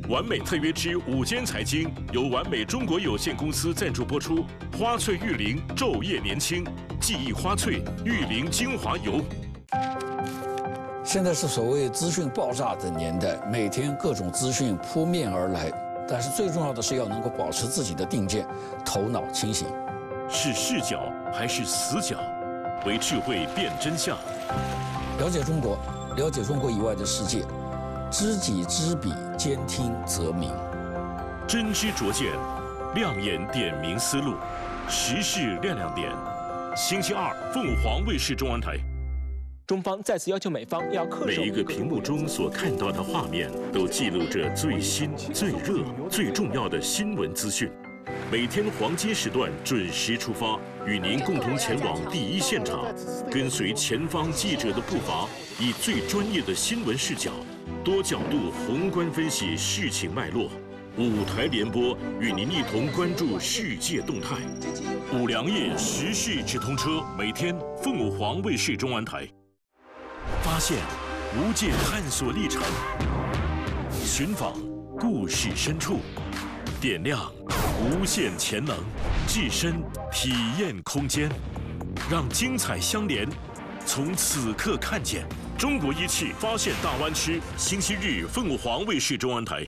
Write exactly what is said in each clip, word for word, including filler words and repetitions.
完美特约之午间财经由完美中国有限公司赞助播出。花萃玉林昼夜年轻，记忆花萃玉林精华油。 现在是所谓资讯爆炸的年代，每天各种资讯扑面而来，但是最重要的是要能够保持自己的定见，头脑清醒。 是视角还是死角？为智慧辨真相。 了解中国，了解中国以外的世界。知己知彼，兼听则明。 真知灼见，亮眼点明思路，时事亮亮点。星期二，凤凰卫视中文台。 中方再次要求美方要恪守。 每一个屏幕中所看到的画面，都记录着最新、最热、最重要的新闻资讯。每天黄金时段准时出发，与您共同前往第一现场，跟随前方记者的步伐，以最专业的新闻视角。多角度宏观分析事情脉络，五台联播与您一同关注世界动态。五粮液时事直通车，每天凤凰卫视中文台。发现无界探索历程，寻访故事深处，点亮无限潜能，置身体验空间，让精彩相连，从此刻看见。中国一汽发现大湾区，星期日凤凰卫视中文台。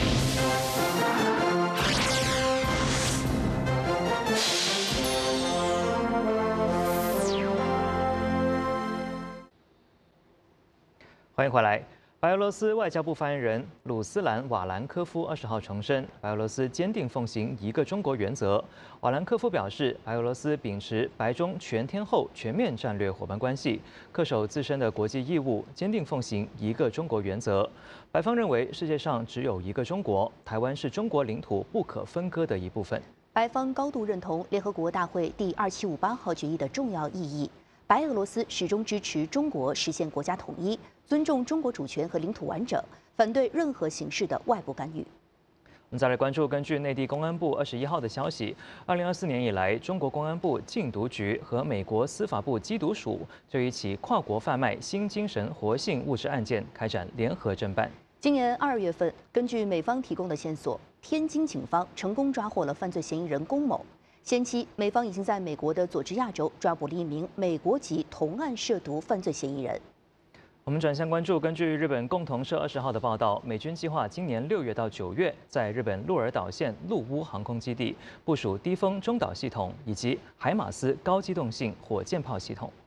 欢迎回来。白俄罗斯外交部发言人鲁斯兰·瓦兰科夫二十号重申，白俄罗斯坚定奉行一个中国原则。瓦兰科夫表示，白俄罗斯秉持白中全天候全面战略伙伴关系，恪守自身的国际义务，坚定奉行一个中国原则。白方认为，世界上只有一个中国，台湾是中国领土不可分割的一部分。 白方高度认同联合国大会第二七五八号决议的重要意义。白俄罗斯始终支持中国实现国家统一，尊重中国主权和领土完整，反对任何形式的外部干预。 我们再来关注，根据内地公安部二十一号的消息，二零二四年以来，中国公安部禁毒局和美国司法部缉毒署就一起跨国贩卖新精神活性物质案件开展联合侦办。 今年二月份，根据美方提供的线索，天津警方成功抓获了犯罪嫌疑人龚某。先期，美方已经在美国的佐治亚州抓捕了一名美国籍同案涉毒犯罪嫌疑人。 我们转向关注，根据日本共同社二十号的报道，美军计划今年六月到九月，在日本鹿儿岛县陆屋航空基地部署低风中导系统以及海马斯高机动性火箭炮系统。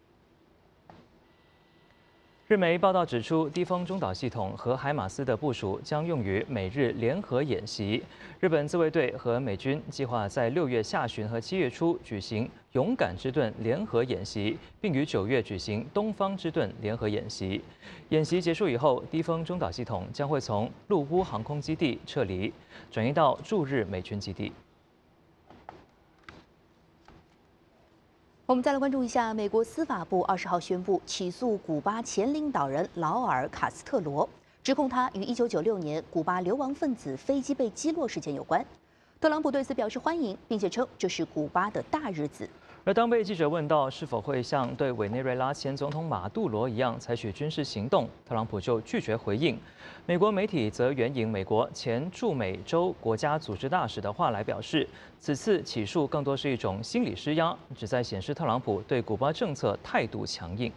日媒报道指出，低风中导系统和海马斯的部署将用于美日联合演习。日本自卫队和美军计划在六月下旬和七月初举行“勇敢之盾”联合演习，并于九月举行“东方之盾”联合演习。演习结束以后，低风中导系统将会从陆屋航空基地撤离，转移到驻日美军基地。 我们再来关注一下，美国司法部二十号宣布起诉古巴前领导人劳尔·卡斯特罗，指控他与一九九六年古巴流亡分子飞机被击落事件有关。特朗普对此表示欢迎，并且称这是古巴的大日子。 而当被记者问到是否会像对委内瑞拉前总统马杜罗一样采取军事行动，特朗普就拒绝回应。美国媒体则援引美国前驻美洲国家组织大使的话来表示，此次起诉更多是一种心理施压，旨在显示特朗普对古巴政策态度强硬。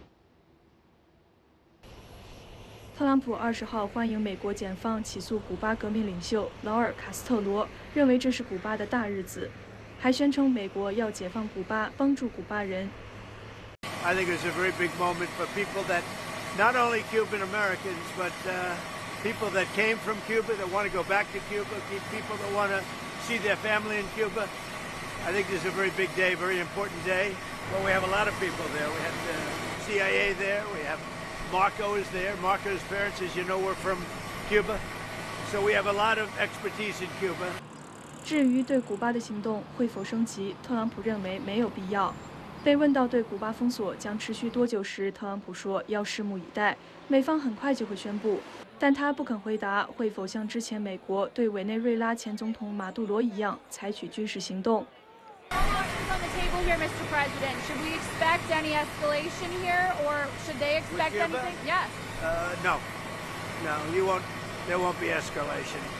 特朗普二十号欢迎美国检方起诉古巴革命领袖劳尔·卡斯特罗，认为这是古巴的大日子。还宣称美国要解放古巴，帮助古巴人。 I think it's a very big moment for people that, not only Cuban Americans, but uh, people that came from Cuba that want to go back to Cuba, people that want to see their family in Cuba. I think this is a very big day, very important day. Well, we have a lot of people there. We have the C I A there. We have Marco is there. Marco's parents, as you know, were from Cuba. So we have a lot of expertise in Cuba. 至于对古巴的行动会否升级，特朗普认为没有必要。被问到对古巴封锁将持续多久时，特朗普说要拭目以待，美方很快就会宣布。但他不肯回答会否像之前美国对委内瑞拉前总统马杜罗一样采取军事行动。 On the table here, Mister President. Should we expect any escalation here, or should they expect anything? Yes. Uh, no, no, you won't. There won't be escalation.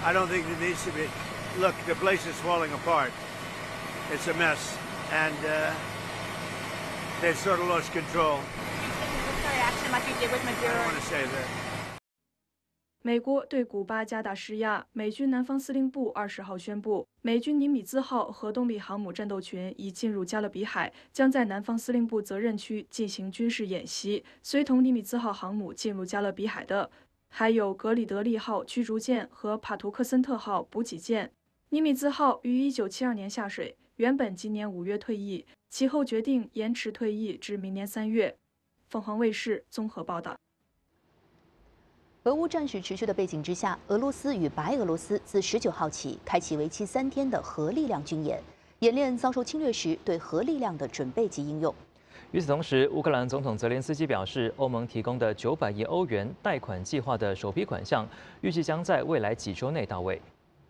I don't think it needs to be. Look, the place is falling apart. It's a mess, and uh, they've sort of lost control. Action like you did with I don't want to say that. 美国对古巴加大施压，美军南方司令部二十号宣布，美军尼米兹号核动力航母战斗群已进入加勒比海，将在南方司令部责任区进行军事演习。随同尼米兹号航母进入加勒比海的，还有格里德利号驱逐舰和帕图克森特号补给舰。尼米兹号于一九七二年下水，原本今年五月退役，其后决定延迟退役至明年三月。凤凰卫视综合报道。 俄乌战事持续的背景之下，俄罗斯与白俄罗斯自十九号起开启为期三天的核力量军演，演练遭受侵略时对核力量的准备及应用。 与此同时，乌克兰总统泽连斯基表示，欧盟提供的九百亿欧元贷款计划的首批款项，预计将在未来几周内到位。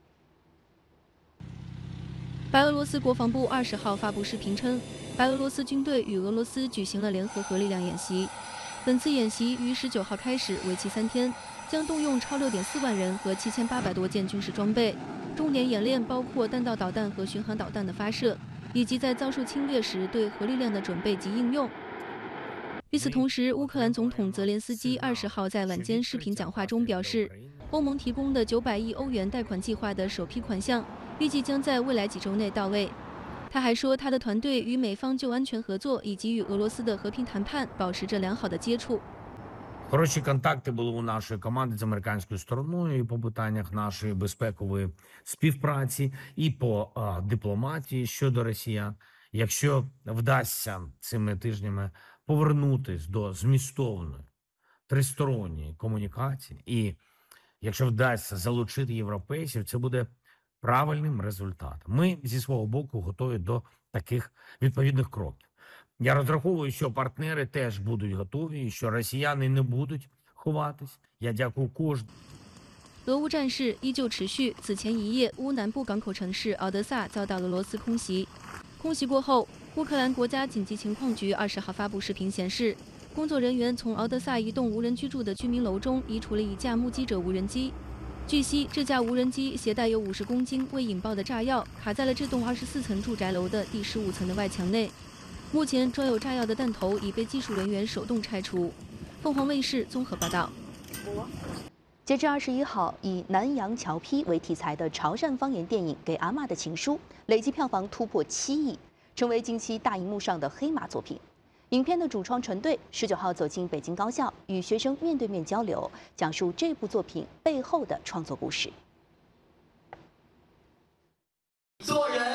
白俄罗斯国防部二十号发布视频称，白俄罗斯军队与俄罗斯举行了联合核力量演习。本次演习于十九号开始，为期三天，将动用超六点四万人和七千八百多件军事装备。重点演练包括弹道导弹和巡航导弹的发射，以及在遭受侵略时对核力量的准备及应用。与此同时，乌克兰总统泽连斯基二十号在晚间视频讲话中表示，欧盟提供的九百亿欧元贷款计划的首批款项，预计将在未来几周内到位。他还说，他的团队与美方就安全合作以及与俄罗斯的和平談判保持着良好的接触。 Хороші контакти були у нашої команди з американською стороною і по питаннях нашої безпекової співпраці, і по а, дипломатії щодо росіян. Якщо вдасться цими тижнями повернутись до змістовної тристоронньої комунікації, і якщо вдасться залучити європейців, це буде правильним результатом. Ми зі свого боку готові до таких відповідних кроків. Я розраховую, що партнери теж будуть готові, і що росіяни не будуть ховатись. Я дякую кожному. 俄乌战事依旧持续。此前一夜，乌南部港口城市敖德萨遭到俄罗斯空袭。空袭过后，乌克兰国家紧急情况局二十号发布视频显示，工作人员从敖德萨一栋无人居住的居民楼中移除了一架目击者无人机。据悉，这架无人机携带有五十公斤未引爆的炸药，卡在了这栋二十四层住宅楼的第十五层的外墙内。目前，装有炸药的弹头已被技术人员手动拆除。凤凰卫视综合报道。 截至二十一号，以南洋侨批为题材的潮汕方言电影《给阿嬷的情书》累计票房突破七亿，成为近期大荧幕上的黑马作品。影片的主创团队十九号走进北京高校，与学生面对面交流，讲述这部作品背后的创作故事。 做人。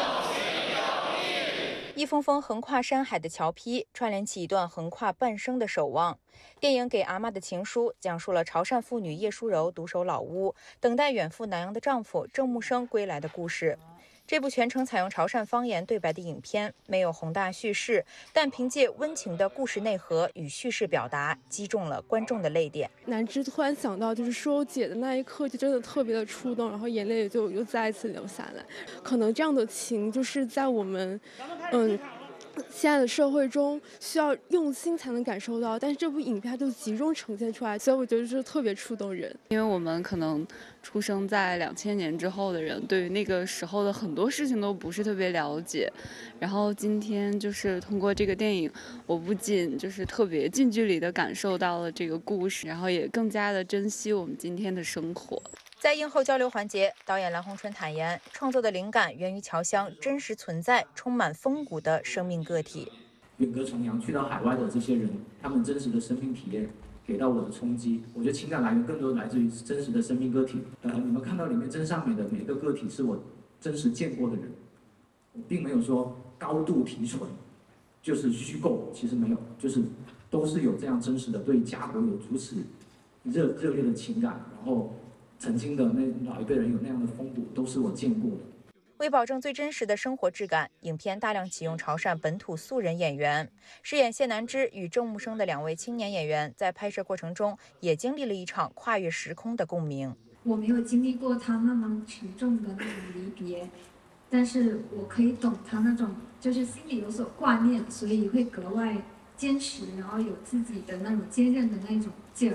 一封封横跨山海的侨批，串联起一段横跨半生的守望。电影《给阿嬷的情书》讲述了潮汕妇女叶淑柔独守老屋，等待远赴南洋的丈夫郑木生归来的故事。这部全程采用潮汕方言对白的影片，没有宏大叙事，但凭借温情的故事内核与叙事表达，击中了观众的泪点。 南芝突然想到，就是说姐的那一刻，就真的特别的触动，然后眼泪就又再一次流下来。可能这样的情，就是在我们，嗯。现在的社会中需要用心才能感受到，但是这部影片就集中呈现出来，所以我觉得就是特别触动人。 因为我们可能出生在两千年之后的人，对于那个时候的很多事情都不是特别了解。然后今天就是通过这个电影，我不仅就是特别近距离的感受到了这个故事，然后也更加的珍惜我们今天的生活。 在映后交流环节，导演蓝红春坦言，创作的灵感源于侨乡真实存在、充满风骨的生命个体。 远隔重洋去到海外的这些人，他们真实的生命体验给到我的冲击，我觉得情感来源更多来自于真实的生命个体。呃，你们看到里面真善美的每个个体是我真实见过的人，我并没有说高度提纯，就是虚构，其实没有，就是都是有这样真实的对家国有如此热热烈的情感，然后。曾经的那老一辈人有那样的风骨，都是我见过的。 为保证最真实的生活质感，影片大量启用潮汕本土素人演员。饰演谢南芝与郑木生的两位青年演员，在拍摄过程中也经历了一场跨越时空的共鸣。 我没有经历过他那么沉重的那种离别，但是我可以懂他那种就是心里有所挂念，所以会格外坚持，然后有自己的那种坚韧的那种劲儿。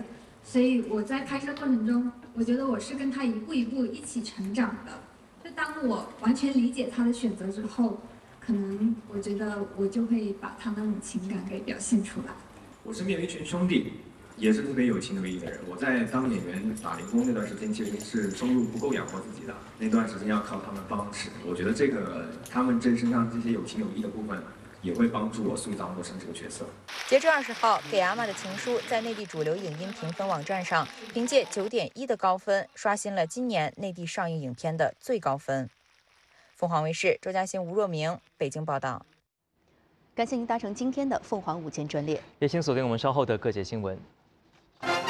所以我在拍摄过程中，我觉得我是跟他一步一步一起成长的。就当我完全理解他的选择之后，可能我觉得我就会把他那种情感给表现出来。 我身边有一群兄弟，也是特别有情有义的人。我在当演员打零工那段时间，其实是收入不够养活自己的，那段时间要靠他们帮持。我觉得这个他们这身上这些有情有义的部分，也会帮助我塑造陌生这个角色。 截至二十号，《给阿玛的情书》在内地主流影音评分网站上凭借九点一的高分，刷新了今年内地上映影片的最高分。凤凰卫视周嘉欣、吴若明北京报道。 感谢您搭乘今天的凤凰午间专列， 也请锁定我们稍后的各界新闻。